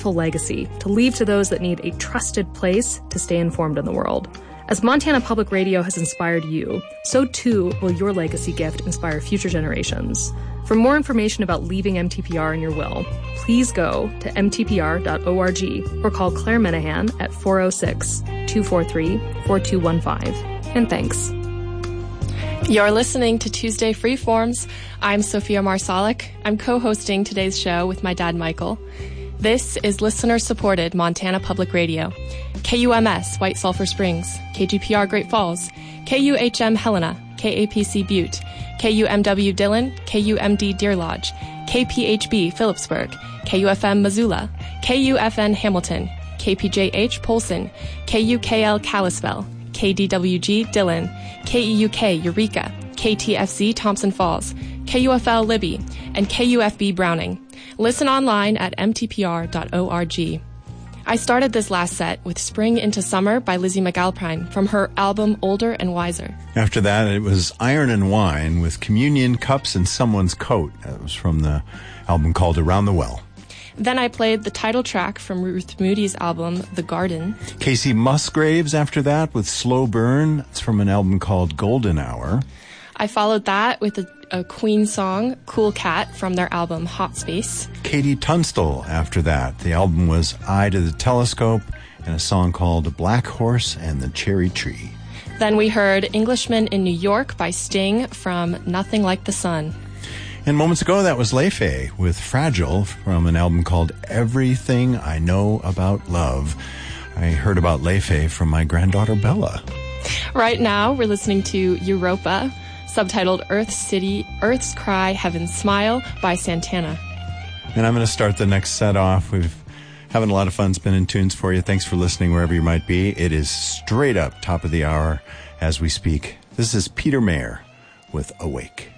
legacy to leave to those that need a trusted place to stay informed in the world. As Montana Public Radio has inspired you, so too will your legacy gift inspire future generations. For more information about leaving MTPR in your will, please go to mtpr.org or call Claire Menahan at 406-243-4215. And thanks. You're listening to Tuesday Freeforms. I'm Sophia Marsalic. I'm co-hosting today's show with my dad, Michael. This is listener-supported Montana Public Radio. KUMS, White Sulphur Springs. KGPR, Great Falls. KUHM, Helena. KAPC, Butte. KUMW, Dillon. KUMD, Deer Lodge. KPHB, Phillipsburg. KUFM, Missoula. KUFN, Hamilton. KPJH, Polson. KUKL, Kalispell. KDWG, Dillon. KEUK, Eureka. KTFC, Thompson Falls. KUFL, Libby. And KUFB, Browning. Listen online at mtpr.org. I started this last set with Spring into Summer by Lizzie McAlpine from her album Older and Wiser. After that, it was Iron and Wine with Communion Cups in Someone's Coat. That was from the album called Around the Well. Then I played the title track from Ruth Moody's album, The Garden. Casey Musgraves after that with Slow Burn. It's from an album called Golden Hour. I followed that with a Queen song, Cool Cat, from their album Hot Space. Katie Tunstall after that. The album was Eye to the Telescope and a song called Black Horse and the Cherry Tree. Then we heard Englishman in New York by Sting from Nothing Like the Sun. And moments ago, that was Leifei with Fragile from an album called Everything I Know About Love. I heard about Leifei from my granddaughter Bella. Right now, we're listening to Europa, subtitled Earth City, Earth's Cry, Heaven's Smile by Santana. And I'm going to start the next set off. We've having a lot of fun spinning tunes for you. Thanks for listening wherever you might be. It is straight up top of the hour as we speak. This is Peter Mayer with Awake.